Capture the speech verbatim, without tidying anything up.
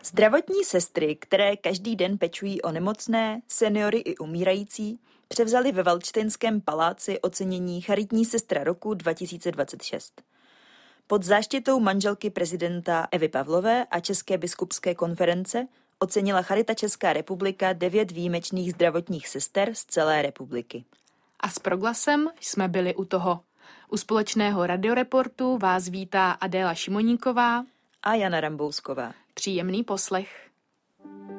Zdravotní sestry, které každý den pečují o nemocné, seniory i umírající, převzali ve Valdštejnském paláci ocenění Charitní sestra roku dva tisíce dvacet šest. Pod záštitou manželky prezidenta Evy Pavlové a České biskupské konference ocenila Charita Česká republika devět výjimečných zdravotních sester z celé republiky. A s Proglasem jsme byli u toho. U společného radioreportu vás vítá Adéla Šimoníková a Jana Rambousková. Příjemný poslech.